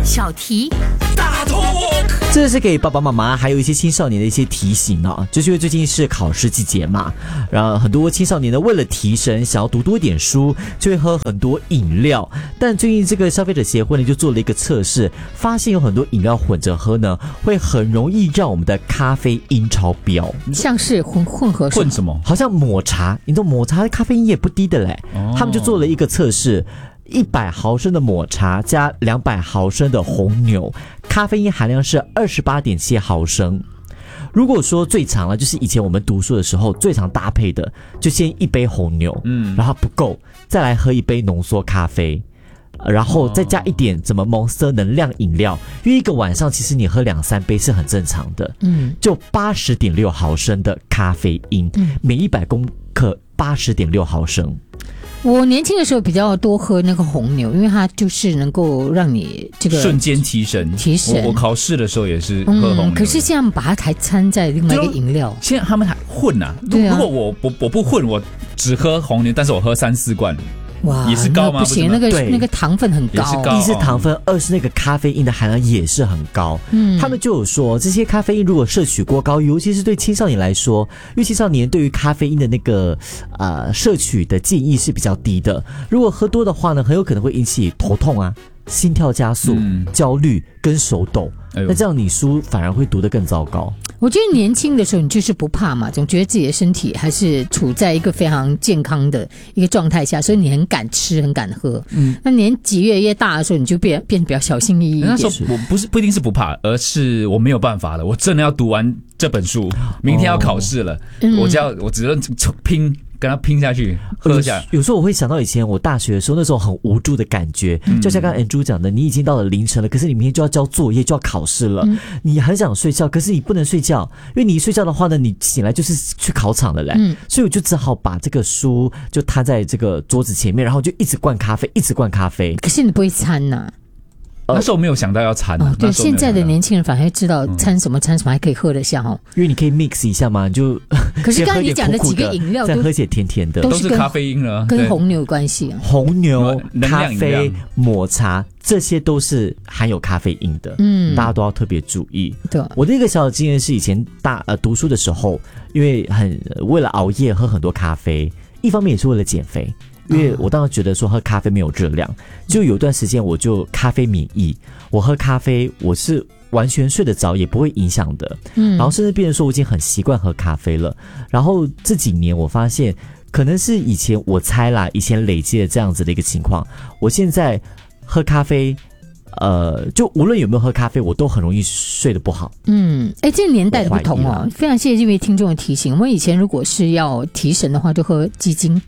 小题大 talk， 这是给爸爸妈妈还有一些青少年的一些提醒啊，就是因为最近是考试季节嘛，然后很多青少年呢为了提神，想要读多一点书，就会喝很多饮料。但最近这个消费者协会呢就做了一个测试，发现有很多饮料混着喝呢，会很容易让我们的咖啡因超标。 像是混合混什么？ 好像抹茶，你懂抹茶的咖啡因也不低的嘞。他们就做了一个测试。100毫升的抹茶加200毫升的红牛，咖啡因含量是28.7毫升。如果说最常了，就是以前我们读书的时候最常搭配的，就先一杯红牛，然后不够，再来喝一杯浓缩咖啡，然后再加一点怎么Monster能量饮料，因为一个晚上其实你喝2-3杯是很正常的，就80.6毫升的咖啡因，每100公克80.6毫升。 我年轻的时候比较多喝那个红牛，因为它就是能够让你这个瞬间提神。我考试的时候也是喝红牛， 可是这样把它还掺在另外一个饮料。 现在他们还混啊！如果我不混，我只喝红牛，但是我喝3-4罐。 哇， 也是高吗？ 不行，那个糖分很高， 一是糖分，二是那个咖啡因的含量也是很高。他们就有说，这些咖啡因如果摄取过高，尤其是对青少年来说，因为青少年对于咖啡因的那个摄取的建议是比较低的。如果喝多的话呢，很有可能会引起头痛啊、心跳加速、焦虑跟手抖。那这样你书反而会读得更糟糕。 我觉得年轻的时候你就是不怕嘛，总觉得自己的身体还是处在一个非常健康的一个状态下，所以你很敢吃很敢喝。那年纪越大的时候，你就变得比较小心翼翼一点。 那时候我不一定是不怕，而是我没有办法了，我真的要读完这本书，明天要考试了，我只能拼。跟他拼下去，喝下。 有时候我会想到以前我大学的时候，那时候很无助的感觉，就像刚刚 Andrew 讲的，你已经到了凌晨了，可是你明天就要交作业，就要考试了，你很想睡觉，可是你不能睡觉，因为你一睡觉的话呢，你醒来就是去考场了嘞。所以我就只好把这个书就摊在这个桌子前面，然后就一直灌咖啡，一直灌咖啡。 可是你不会掺呐？ 那时候没有想到要掺对，现在的年轻人反而会知道掺什么还可以喝得下哦。 因为你可以 mix 一下嘛，你就可是刚才你讲的几个饮料再喝些甜甜的， 都是咖啡因了， 跟红牛有关系啊。 红牛、咖啡、抹茶，这些都是含有咖啡因的，大家都要特别注意。 对， 我的一个小的经验是，以前读书的时候，因为为了熬夜喝很多咖啡，一方面也是为了减肥。因为我当时觉得说喝咖啡没有热量，就有段时间我就咖啡免疫，我喝咖啡我是完全睡得着，也不会影响的。然后甚至变成说我已经很习惯喝咖啡了。然后这几年我发现，可能是以前我猜啦，以前累积的这样子的一个情况，我现在喝咖啡。就无论有没有喝咖啡，我都很容易睡得不好。 这个年代的不同哦，非常谢谢这位听众的提醒。我们以前如果是要提神的话，就喝鸡精。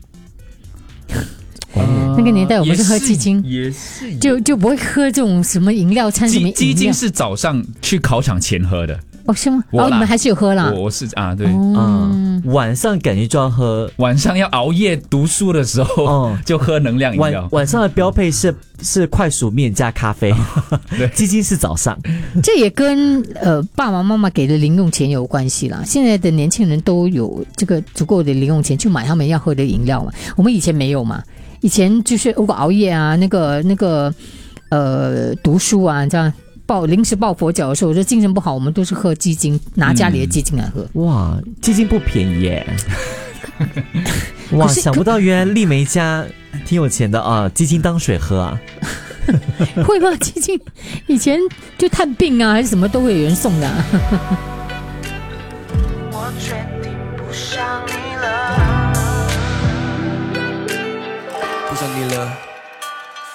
那个年代我们是喝鸡精， 也是就不会喝这种什么饮料掺什么饮料。 鸡精是早上去考场前喝的。 是吗？你们还是有喝啦？ 我是对， 晚上感觉就要喝， 晚上要熬夜读书的时候，就喝能量饮料。 晚上的标配是快薯面加咖啡，鸡精是早上。 这也跟爸爸妈妈给的零用钱有关系啦。现在的年轻人都有这个足够的零用钱去买他们要喝的饮料嘛，我们以前没有嘛。以前就是如果熬夜啊，那个读书啊这样。临时抱佛脚的时候，我觉得精神不好，我们都是喝鸡精，拿家里的鸡精来喝。 哇，鸡精不便宜耶！哇，想不到原来丽梅家挺有钱的啊，鸡精当水喝啊？ 会吗？鸡精以前就探病啊，还是什么都会有人送的啊。 我决定不想你了，不想你了。